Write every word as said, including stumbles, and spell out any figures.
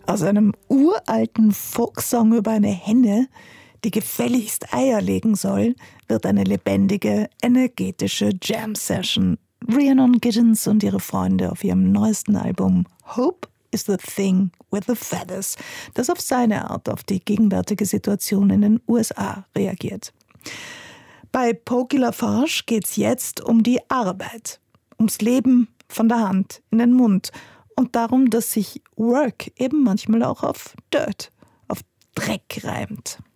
Aus einem uralten Folksong über eine Henne, die gefälligst Eier legen soll, wird eine lebendige, energetische Jam-Session. Rhiannon Giddens und ihre Freunde auf ihrem neuesten Album Hope is the Thing with the Feathers, das auf seine Art auf die gegenwärtige Situation in den U S A reagiert. Bei Pokey LaFarge geht's jetzt um die Arbeit, ums Leben von der Hand in den Mund und darum, dass sich Work eben manchmal auch auf Dirt, auf Dreck reimt.